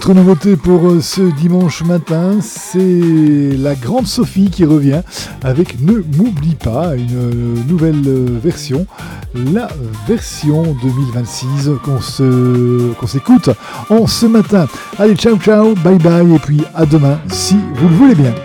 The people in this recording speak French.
Autre nouveauté pour ce dimanche matin, c'est la grande Sophie qui revient avec Ne m'oublie pas, une nouvelle version, la version 2026 qu'on s'écoute en ce matin. Allez, ciao ciao, bye bye et puis à demain si vous le voulez bien.